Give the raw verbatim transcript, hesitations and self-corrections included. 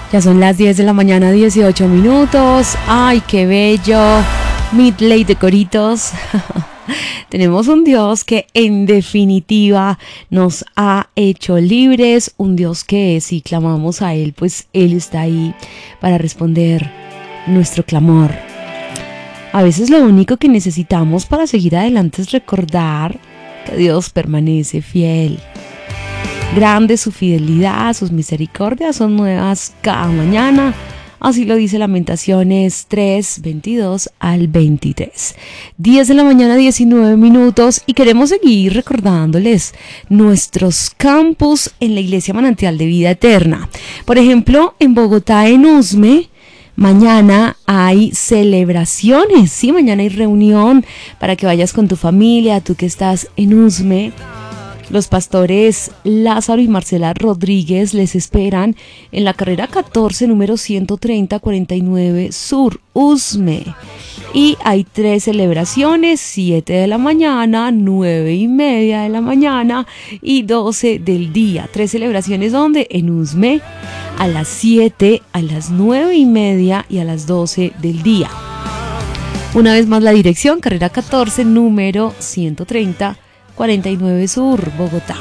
Ya son las diez de la mañana, dieciocho minutos. ¡Ay, qué bello! Midley de coritos. Tenemos un Dios que en definitiva nos ha hecho libres. Un Dios que si clamamos a Él, pues Él está ahí para responder nuestro clamor. A veces lo único que necesitamos para seguir adelante es recordar que Dios permanece fiel. Grande su fidelidad, sus misericordias son nuevas cada mañana. Así lo dice Lamentaciones tres, veintidós al veintitrés. diez de la mañana, diecinueve minutos, y queremos seguir recordándoles nuestros campus en la Iglesia Manantial de Vida Eterna. Por ejemplo, en Bogotá, en Usme, mañana hay celebraciones. Sí, mañana hay reunión para que vayas con tu familia, tú que estás en Usme. Los pastores Lázaro y Marcela Rodríguez les esperan en la carrera catorce, número ciento treinta, cuarenta y nueve Sur, Usme. Y hay tres celebraciones: siete de la mañana, nueve y media de la mañana y doce del día. Tres celebraciones donde en Usme a las siete, a las nueve y media y a las doce del día. Una vez más la dirección: carrera catorce, número ciento treinta, cuarenta y nueve Sur, Bogotá.